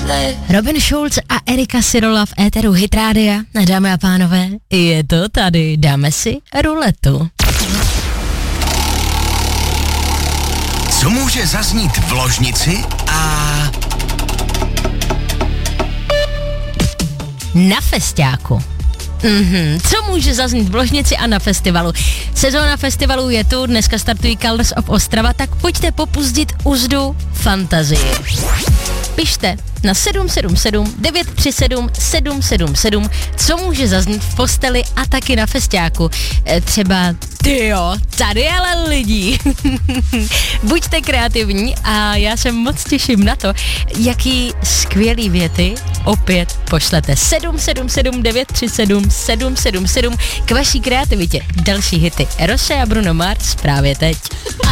Robin Schulz a Erika Sirola v éteru Hit Rádia. Dámy a pánové, je to tady, dáme si ruletu. Co může zaznít v ložnici a na festiáku? Co může zaznít v ložnici a na festivalu? Sezóna festivalů je tu, dneska startují Colors of Ostrava, tak pojďte popuzdit uzdu fantazii. Pište na 777 937 777, co může zaznít v posteli a taky na festiáku. Třeba, tyjo, tady ale lidí. Buďte kreativní a já se moc těším na to, jaký skvělý věty opět pošlete. 777 937 777 k vaší kreativitě. Další hity Eroše a Bruno Mars právě teď.